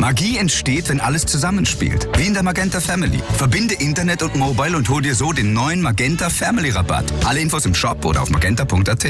Magie entsteht, wenn alles zusammenspielt. Wie in der Magenta Family. Verbinde Internet und Mobile und hol dir so den neuen Magenta Family Rabatt. Alle Infos im Shop oder auf magenta.at.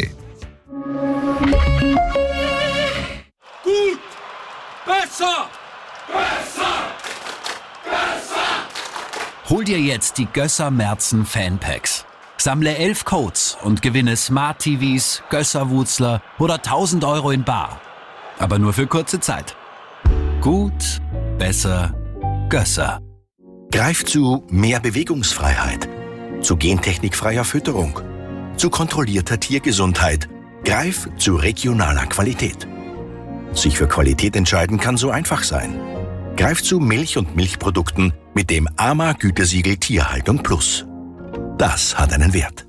Gut! Besser! Besser! Besser! Hol dir jetzt die Gösser Merzen Fanpacks. Sammle 11 Codes und gewinne Smart TVs, Gösser-Wutzler oder 1.000 Euro in bar. Aber nur für kurze Zeit. Gut, besser, Gösser. Greif zu mehr Bewegungsfreiheit, zu gentechnikfreier Fütterung, zu kontrollierter Tiergesundheit. Greif zu regionaler Qualität. Sich für Qualität entscheiden kann so einfach sein. Greif zu Milch und Milchprodukten mit dem AMA-Gütesiegel Tierhaltung Plus. Das hat einen Wert.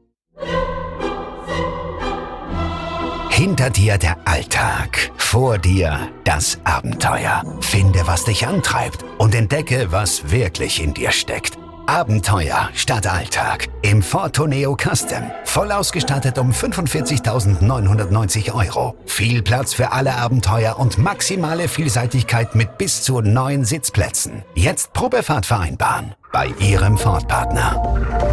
Hinter dir der Alltag, vor dir das Abenteuer. Finde, was dich antreibt und entdecke, was wirklich in dir steckt. Abenteuer statt Alltag im Ford Tourneo Custom. Voll ausgestattet um 45.990 €. Viel Platz für alle Abenteuer und maximale Vielseitigkeit mit bis zu 9 Sitzplätzen. Jetzt Probefahrt vereinbaren bei Ihrem Ford-Partner.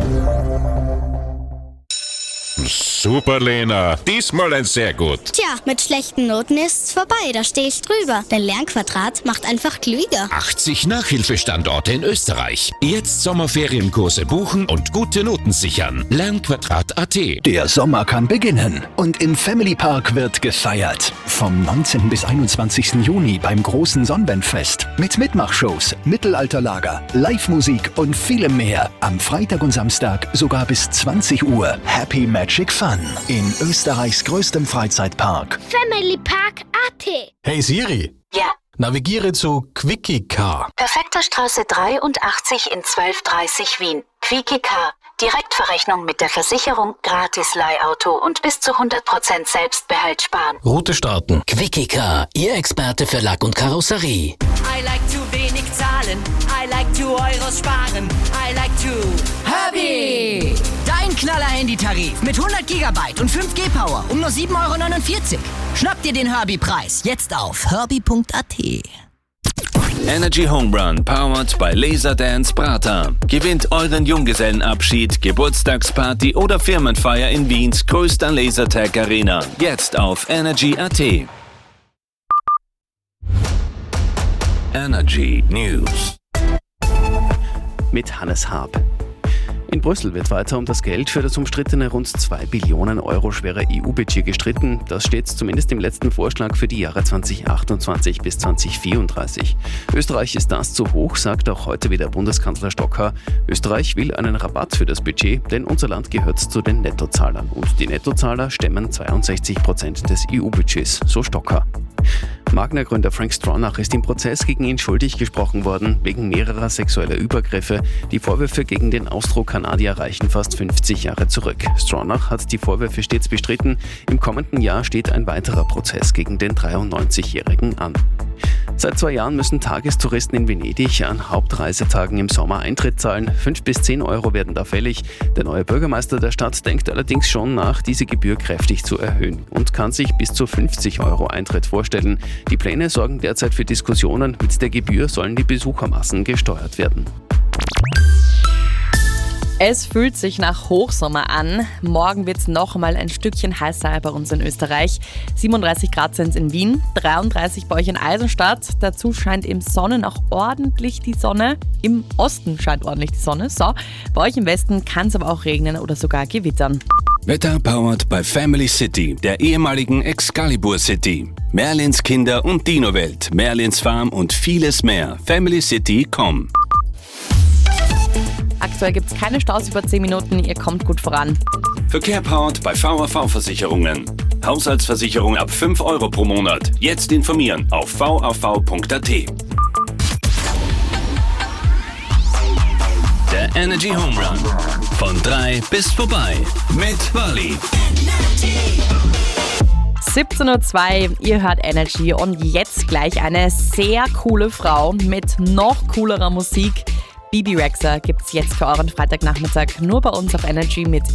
Super, Lena. Diesmal ein sehr gut. Tja, mit schlechten Noten ist's vorbei, da stehe ich drüber. Denn Lernquadrat macht einfach klüger. 80 Nachhilfestandorte in Österreich. Jetzt Sommerferienkurse buchen und gute Noten sichern. Lernquadrat.at. Der Sommer kann beginnen und im Family Park wird gefeiert. Vom 19. bis 21. Juni beim großen Sonnenwendfest. Mit Mitmachshows, Mittelalterlager, Live-Musik und vielem mehr. Am Freitag und Samstag sogar bis 20 Uhr. Happy Magic Fun in Österreichs größtem Freizeitpark. Family Park AT. Hey Siri. Ja. Navigiere zu Quickie Car. Perfekter Straße 83 in 1230 Wien. Quickie Car. Direktverrechnung mit der Versicherung, gratis Leihauto und bis zu 100% Selbstbehalt sparen. Route starten. Quickie Car, Ihr Experte für Lack und Karosserie. I like to wenig zahlen. I like to Euros sparen. I like to Herbie. Dein Knaller-Handy-Tarif mit 100 GB und 5G Power um nur 7,49 €. Schnapp dir den Herbie-Preis jetzt auf herbie.at. Energy Home Run, powered by Laserdance Prater. Gewinnt euren Junggesellenabschied, Geburtstagsparty oder Firmenfeier in Wiens größter Lasertag Arena. Jetzt auf Energy.at. Energy News. Mit Hannes Haab. In Brüssel wird weiter um das Geld für das umstrittene rund 2 Billionen Euro schwere EU-Budget gestritten. Das steht zumindest im letzten Vorschlag für die Jahre 2028 bis 2034. Österreich ist das zu hoch, sagt auch heute wieder Bundeskanzler Stocker. Österreich will einen Rabatt für das Budget, denn unser Land gehört zu den Nettozahlern. Und die Nettozahler stemmen 62% des EU-Budgets, so Stocker. Magna-Gründer Frank Stronach ist im Prozess gegen ihn schuldig gesprochen worden, wegen mehrerer sexueller Übergriffe. Die Vorwürfe gegen den Austro-Kanadier reichen fast 50 Jahre zurück. Stronach hat die Vorwürfe stets bestritten. Im kommenden Jahr steht ein weiterer Prozess gegen den 93-Jährigen an. Seit 2 Jahren müssen Tagestouristen in Venedig an Hauptreisetagen im Sommer Eintritt zahlen. 5 bis 10 € werden da fällig. Der neue Bürgermeister der Stadt denkt allerdings schon nach, diese Gebühr kräftig zu erhöhen und kann sich bis zu 50 € Eintritt vorstellen. Die Pläne sorgen derzeit für Diskussionen. Mit der Gebühr sollen die Besuchermassen gesteuert werden. Es fühlt sich nach Hochsommer an. Morgen wird es noch mal ein Stückchen heißer bei uns in Österreich. 37 Grad sind es in Wien, 33 bei euch in Eisenstadt. Dazu scheint im Sonnen auch ordentlich die Sonne. Im Osten scheint ordentlich die Sonne. So, bei euch im Westen kann es aber auch regnen oder sogar gewittern. Wetter powered by Family City, der ehemaligen Excalibur City. Merlins Kinder- und Dino-Welt, Merlins Farm und vieles mehr. FamilyCity.com. Aktuell gibt es keine Staus über 10 Minuten, ihr kommt gut voran. Verkehr powered bei VAV-Versicherungen. Haushaltsversicherung ab 5 € pro Monat. Jetzt informieren auf vav.at. Der Energy Home Run. Von 3 bis vorbei. Mit Wally. 17:02 Uhr, ihr hört Energy und jetzt gleich eine sehr coole Frau mit noch coolerer Musik. Bibi Rexha gibt's jetzt für euren Freitagnachmittag nur bei uns auf Energy mit